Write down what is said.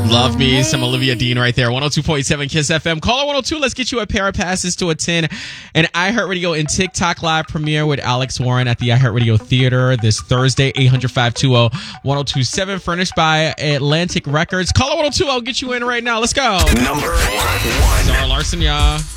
Love me some Olivia Dean right there. 102.7 Kiss FM. Caller 102. Let's get you a pair of passes to attend an iHeartRadio and TikTok live premiere with Alex Warren at the iHeartRadio Theater this Thursday. 800-520-1027. Furnished by Atlantic Records. Caller 102. I'll get you in right now. Let's go. Number one. Zara Larson, y'all.